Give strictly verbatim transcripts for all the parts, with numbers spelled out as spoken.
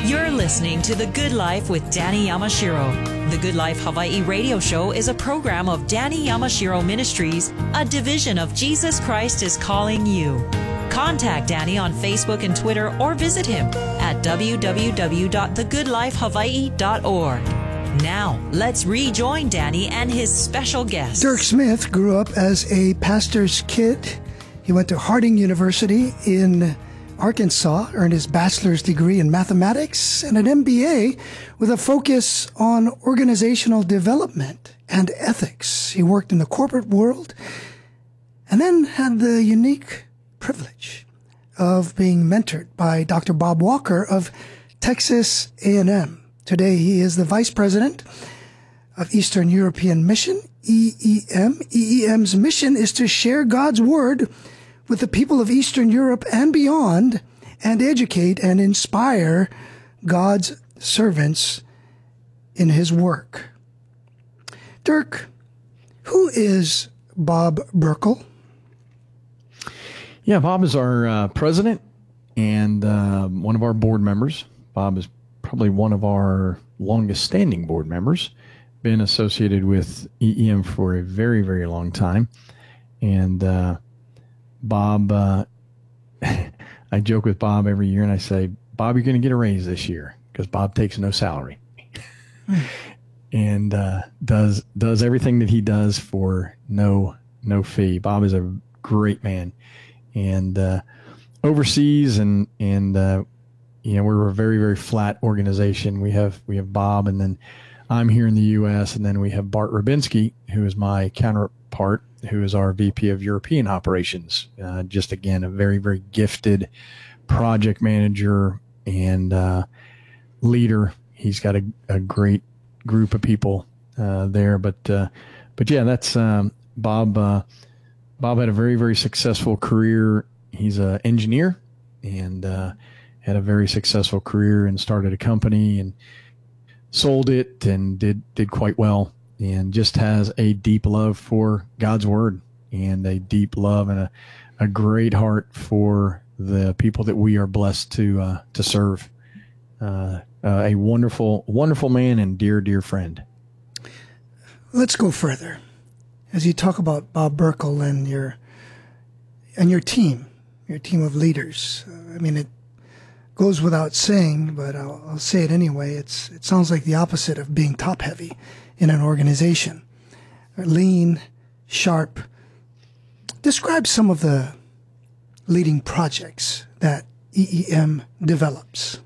You're listening to The Good Life with Danny Yamashiro. The Good Life Hawaii radio show is a program of Danny Yamashiro Ministries, a division of Jesus Christ is Calling You. Contact Danny on Facebook and Twitter or visit him at w w w dot the good life hawaii dot org. Now, let's rejoin Danny and his special guest. Dirk Smith grew up as a pastor's kid. He went to Harding University in Arkansas, earned his bachelor's degree in mathematics and an M B A with a focus on organizational development and ethics. He worked in the corporate world and then had the unique privilege of being mentored by Doctor Bob Walker of Texas A and M. Today, he is the vice president of Eastern European Mission, E E M. E E M's mission is to share God's word with the people of Eastern Europe and beyond, and educate and inspire God's servants in his work. Dirk, who is Bob Burkle? Yeah, Bob is our uh, president and uh, one of our board members. Bob is probably one of our longest standing board members, been associated with E E M for a very, very long time. And uh, Bob, uh, I joke with Bob every year and I say, Bob, you're going to get a raise this year because Bob takes no salary and uh, does does everything that he does for no no fee. Bob is a great man and uh, overseas and and uh, you know, we're a very, very flat organization. We have we have Bob, and then I'm here in the U S, and then we have Bart Rubinski, who is my counterpart, who is our V P of European Operations. Uh, just, again, a very, very gifted project manager and uh, leader. He's got a, a great group of people uh, there. But, uh, but yeah, that's um, Bob. Uh, Bob had a very, very successful career. He's an engineer and uh, had a very successful career and started a company and sold it and did did quite well, and just has a deep love for God's word and a deep love and a, a great heart for the people that we are blessed to uh, to serve. Uh, uh, a wonderful, wonderful man and dear, dear friend. Let's go further. As you talk about Bob Burkle and your and your team, your team of leaders, uh, I mean, it goes without saying, but I'll, I'll say it anyway. It's it sounds like the opposite of being top heavy in an organization. Lean, sharp. Describe some of the leading projects that E E M develops.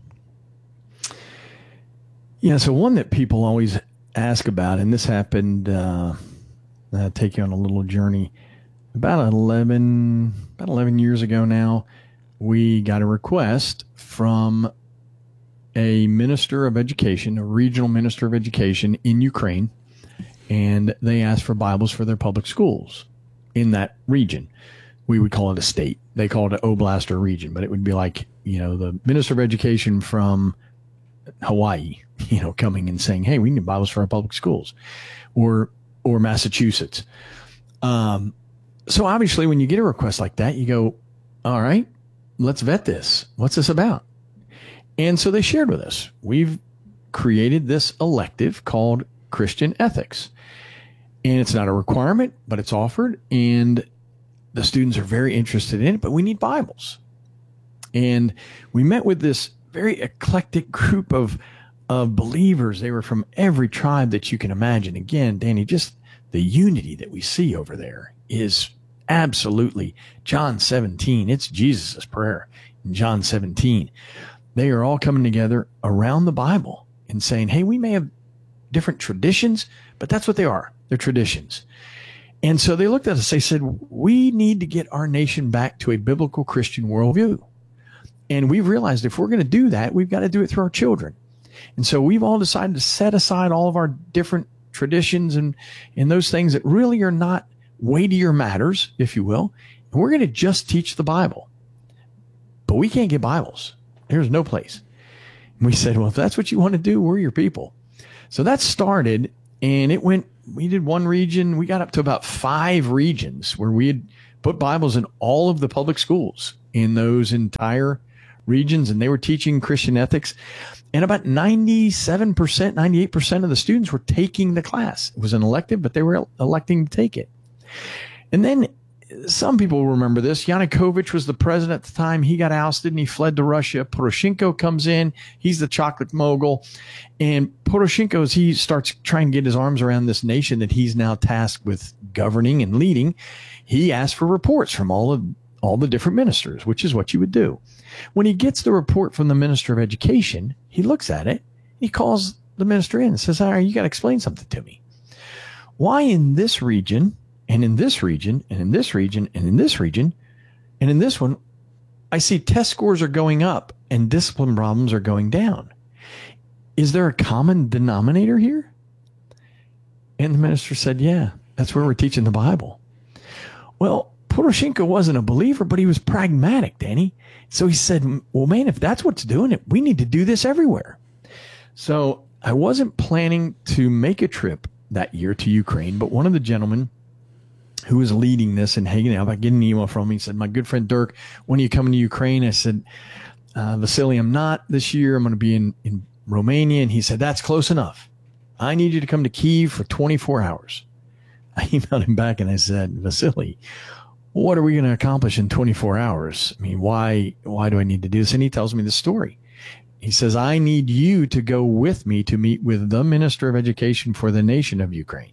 Yeah, so one that people always ask about, and this happened, uh, I'll take you on a little journey. About eleven, about eleven years ago now, we got a request from a minister of education, a regional minister of education in Ukraine, and they asked for Bibles for their public schools in that region. We would call it a state. They call it an oblast or region, but it would be like, you know, the minister of education from Hawaii, you know, coming and saying, hey, we need Bibles for our public schools, or or Massachusetts. Um, so obviously when you get a request like that, you go, all right, let's vet this. What's this about? And so they shared with us, we've created this elective called Christian Ethics. And it's not a requirement, but it's offered. And the students are very interested in it, but we need Bibles. And we met with this very eclectic group of, of believers. They were from every tribe that you can imagine. Again, Danny, just the unity that we see over there is absolutely John seventeen. It's Jesus' prayer in John seventeen. They are all coming together around the Bible and saying, hey, we may have different traditions, but that's what they are. They're traditions. And so they looked at us. They said, we need to get our nation back to a biblical Christian worldview. And we've realized if we're going to do that, we've got to do it through our children. And so we've all decided to set aside all of our different traditions and, and those things that really are not weightier matters, if you will. And we're going to just teach the Bible. But we can't get Bibles. There's no place. And we said, well, if that's what you want to do, we're your people. So that started, and it went, we did one region. We got up to about five regions where we had put Bibles in all of the public schools in those entire regions, and they were teaching Christian ethics. And about ninety-seven percent, ninety-eight percent of the students were taking the class. It was an elective, but they were electing to take it. And then some people remember this. Yanukovych was the president at the time. He got ousted and he fled to Russia. Poroshenko comes in. He's the chocolate mogul. And Poroshenko, as he starts trying to get his arms around this nation that he's now tasked with governing and leading, he asks for reports from all of all the different ministers, which is what you would do. When he gets the report from the Minister of Education, he looks at it. He calls the minister in and says, all right, you got to explain something to me. Why in this region and in this region and in this region and in this region and in this one, I see test scores are going up and discipline problems are going down. Is there a common denominator here? And the minister said, yeah, that's where we're teaching the Bible. Well, Poroshenko wasn't a believer, but he was pragmatic, Danny. So he said, well, man, if that's what's doing it, we need to do this everywhere. So I wasn't planning to make a trip that year to Ukraine, but one of the gentlemen who was leading this and hanging out, I get an email from him. He said, my good friend Dirk, when are you coming to Ukraine? I said, uh, Vasily, I'm not this year. I'm going to be in, in Romania. And he said, that's close enough. I need you to come to Kyiv for twenty-four hours. I emailed him back and I said, Vasily, what are we going to accomplish in twenty-four hours? I mean, why, why do I need to do this? And he tells me the story. He says, I need you to go with me to meet with the Minister of Education for the nation of Ukraine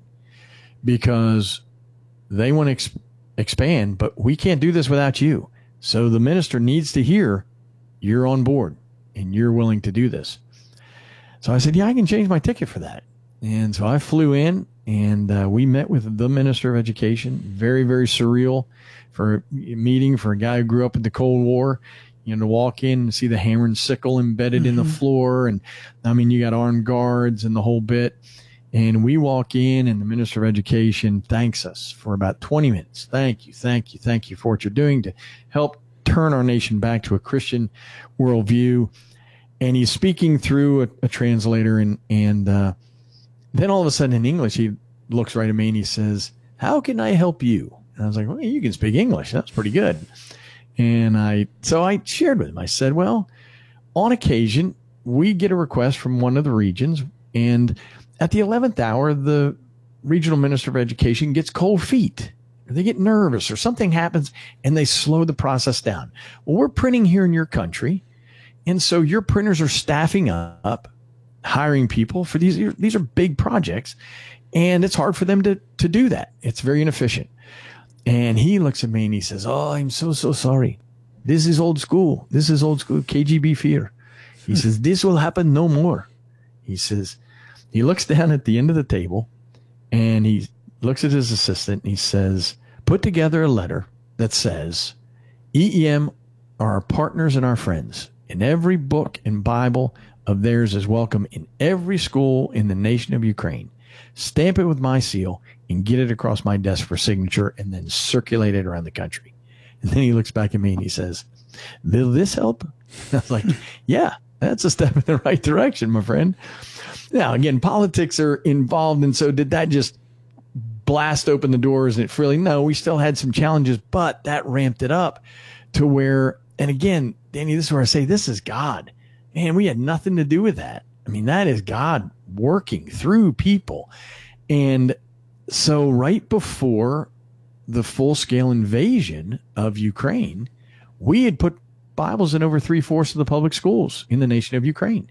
because they want to ex- expand, but we can't do this without you. So the minister needs to hear you're on board and you're willing to do this. So I said, yeah, I can change my ticket for that. And so I flew in and uh, we met with the Minister of Education. Very, very surreal for a meeting for a guy who grew up in the Cold War. You know, to walk in and see the hammer and sickle embedded mm-hmm. in the floor. And I mean, you got armed guards and the whole bit. And we walk in and the Minister of Education thanks us for about twenty minutes. Thank you, thank you, thank you for what you're doing to help turn our nation back to a Christian worldview. And he's speaking through a, a translator. And, and uh, then all of a sudden in English, he looks right at me and he says, how can I help you? And I was like, well, you can speak English. That's pretty good. And I, so I shared with him. I said, well, on occasion, we get a request from one of the regions, and at the eleventh hour, the regional minister of education gets cold feet. Or they get nervous or something happens and they slow the process down. Well, we're printing here in your country. And so your printers are staffing up, hiring people for these. These are big projects, and it's hard for them to, to do that. It's very inefficient. And he looks at me and he says, oh, I'm so, so sorry. This is old school. This is old school K G B fear. He says, this will happen no more. He says, he looks down at the end of the table and he looks at his assistant and he says, put together a letter that says, E E M are our partners and our friends. And every book and Bible of theirs is welcome in every school in the nation of Ukraine. Stamp it with my seal and get it across my desk for signature and then circulate it around the country. And then he looks back at me and he says, will this help? I was like, yeah, that's a step in the right direction, my friend. Now, again, politics are involved. And so did that just blast open the doors and it really? No, we still had some challenges, but that ramped it up to where, and again, Danny, this is where I say this is God. Man, we had nothing to do with that. I mean, that is God working through people. And so right before the full-scale invasion of Ukraine, we had put Bibles in over three-fourths of the public schools in the nation of Ukraine.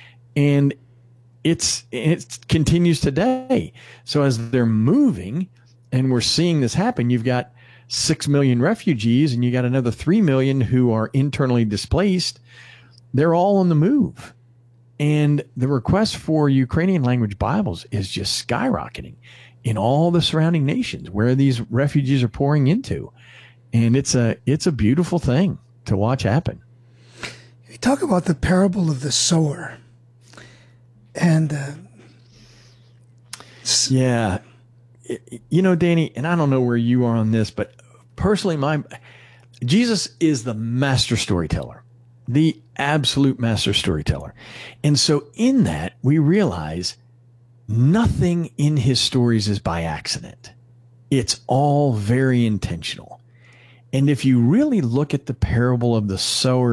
And it's it continues today. So as they're moving and we're seeing this happen, you've got six million refugees and you got another three million who are internally displaced. They're all on the move. And the request for Ukrainian language Bibles is just skyrocketing in all the surrounding nations where these refugees are pouring into. And it's a it's a beautiful thing to watch happen. You talk about the parable of the sower. And uh, yeah, you know, Danny, and I don't know where you are on this, but personally, my Jesus is the master storyteller, the absolute master storyteller. And so in that, we realize nothing in his stories is by accident. It's all very intentional. And if you really look at the parable of the sower